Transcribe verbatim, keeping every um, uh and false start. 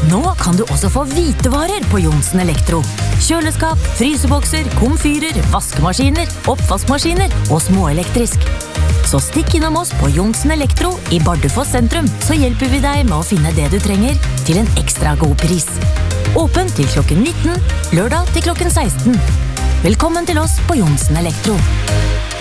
Nå kan du også få hvitevarer på Johnsen Elektro. Kjøleskap, frysebokser, komfyrer, vaskemaskiner, oppvaskmaskiner og småelektrisk. Så stikk innom oss på Johnsen Elektro i Bardufoss sentrum, så hjelper vi deg med å finne det du trenger til en ekstra god pris. Åpen til klokken nitten, lørdag til klokken seksten. Velkommen til oss på Johnsen Elektro.